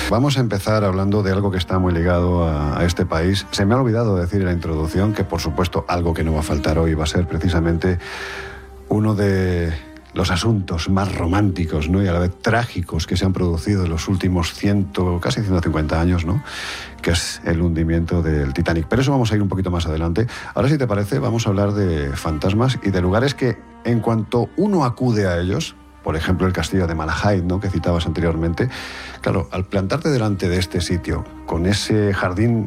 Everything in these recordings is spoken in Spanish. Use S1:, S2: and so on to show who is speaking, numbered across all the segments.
S1: Vamos a empezar hablando de algo que está muy ligado a este país. Se me ha olvidado decir en la introducción que, por supuesto, algo que no va a faltar hoy va a ser precisamente uno de los asuntos más románticos, ¿no?, y a la vez trágicos que se han producido en los últimos casi 150 años, ¿no?, que es el hundimiento del Titanic. Pero eso vamos a ir un poquito más adelante. Ahora, si te parece, vamos a hablar de fantasmas y de lugares que, en cuanto uno acude a ellos, por ejemplo, el castillo de Malahide, ¿no?, que citabas anteriormente. Claro, al plantarte delante de este sitio, con ese jardín,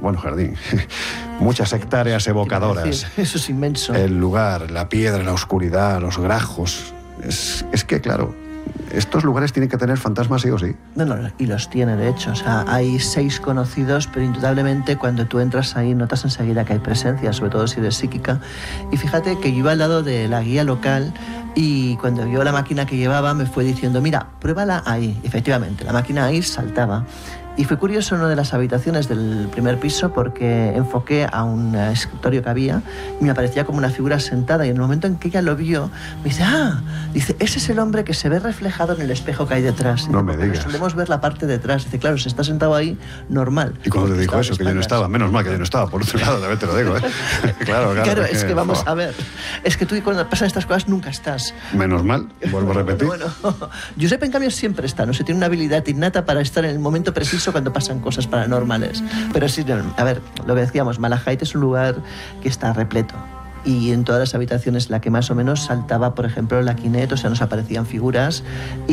S1: muchas hectáreas evocadoras.
S2: Eso es inmenso.
S1: El lugar, la piedra, la oscuridad, los grajos. Es que, claro, estos lugares tienen que tener fantasmas sí o sí.
S2: No, y los tiene, de hecho. O sea, hay 6 conocidos, pero indudablemente cuando tú entras ahí notas enseguida que hay presencia, sobre todo si eres psíquica. Y fíjate que yo iba al lado de la guía local y cuando vio la máquina que llevaba me fue diciendo, mira, pruébala ahí. Y efectivamente, la máquina ahí saltaba. Y fue curioso en una de las habitaciones del primer piso porque enfoqué a un escritorio que había y me aparecía como una figura sentada, y en el momento en que ella lo vio, me dice, ese es el hombre que se ve reflejado en el espejo que hay detrás.
S1: No me digas.
S2: Solemos ver la parte de atrás. Dice, claro, se está sentado ahí, normal.
S1: ¿Y cuando te dijo eso, que yo no estaba? Menos mal que yo no estaba, por otro lado, también te lo digo, ¿eh? Claro,
S2: es que vamos a ver. Es que tú cuando pasan estas cosas nunca estás.
S1: Menos mal, vuelvo a repetir.
S2: Bueno, Josep en cambio siempre está, no se tiene una habilidad innata para estar en el momento preciso cuando pasan cosas paranormales. Pero sí, a ver, lo que decíamos, Malahide es un lugar que está repleto. Y en todas las habitaciones la que más o menos saltaba, por ejemplo, la Quinet, o sea, nos aparecían figuras.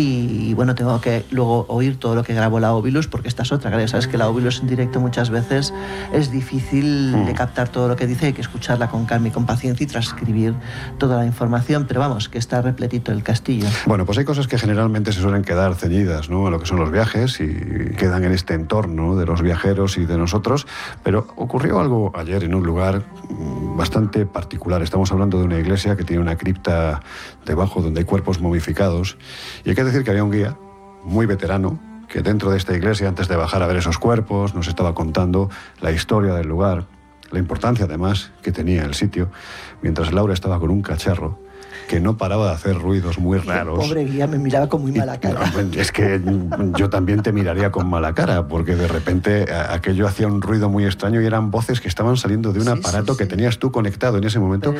S2: Y bueno, tengo que luego oír todo lo que grabó la Ovilus, porque esta es otra, claro, sabes que la Ovilus en directo muchas veces es difícil de captar todo lo que dice, hay que escucharla con calma y con paciencia y transcribir toda la información, pero vamos, que está repletito el castillo.
S1: Bueno, pues hay cosas que generalmente se suelen quedar ceñidas, ¿no?, a lo que son los viajes y quedan en este entorno de los viajeros y de nosotros, pero ocurrió algo ayer en un lugar bastante particular. Estamos hablando de una iglesia que tiene una cripta debajo donde hay cuerpos momificados, y hay que decir que había un guía muy veterano que dentro de esta iglesia, antes de bajar a ver esos cuerpos, nos estaba contando la historia del lugar, la importancia además que tenía el sitio, mientras Laura estaba con un cacharro que no paraba de hacer ruidos muy raros.
S2: El pobre guía me miraba con muy mala cara.
S1: Es que yo también te miraría con mala cara, porque de repente aquello hacía un ruido muy extraño y eran voces que estaban saliendo de un aparato que tenías tú conectado en ese momento.